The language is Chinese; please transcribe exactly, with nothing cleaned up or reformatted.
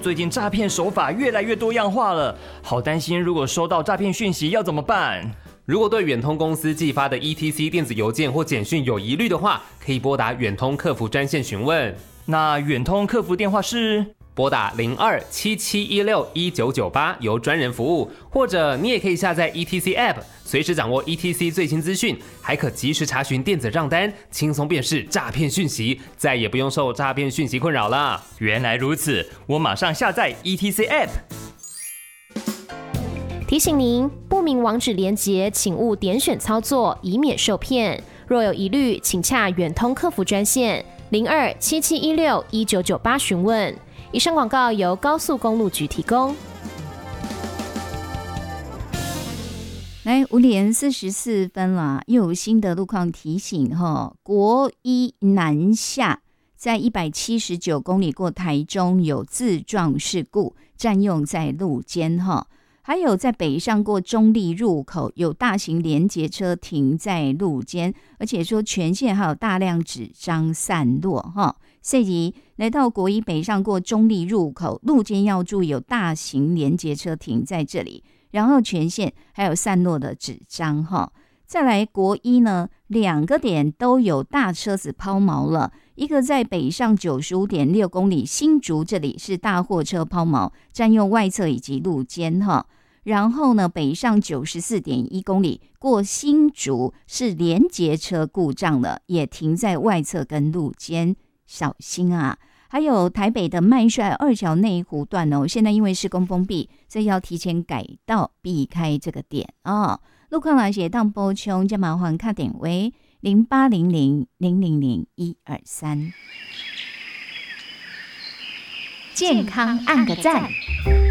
最近诈骗手法越来越多样化了，好担心如果收到诈骗讯息要怎么办？ 如果对远通公司寄发的 E T C 电子邮件或简讯有疑虑的话，可以拨打远通客服专线询问。 那远通客服电话是拨打零二七七一六一九九八，由专人服务，或者你也可以下载 E T C App， 随时掌握 E T C 最新资讯，还可及时查询电子账单，轻松辨识诈骗讯息，再也不用受诈骗讯息困扰了。 原来如此，我马上下载 E T C App。 提醒您，不明网址连结，请勿点选操作，以免受骗。若有疑虑，请洽远通客服专线零二七七一六一九九八询问。以上广告由高速公路局提供。 来，五点四十四分了，又有新的路况提醒哈。国一南下，在一百七十九公里过台中有自撞事故，占用在路肩哈。还有在北上过中坜入口，有大型联结车停在路肩，而且说全线还有大量纸张散落哈。所以来到国一北上过中坜入口，路肩要注意有大型联结车停在这里，然后全线还有散落的纸张哈。再来国一呢，两个点都有大车子抛锚了，一个在北上 九十五点六公里新竹，这里是大货车抛锚，占用外侧以及路肩哈。然后呢，北上 九十四点一公里过新竹是联结车故障了，也停在外侧跟路肩，小心啊。还有台北的麦帅二桥内湖段哦，现在因为施工封闭，所以要提前改道避开这个点哦。路况来写当波琼，就麻烦看点为零八零零零零零一二三，健康按个赞。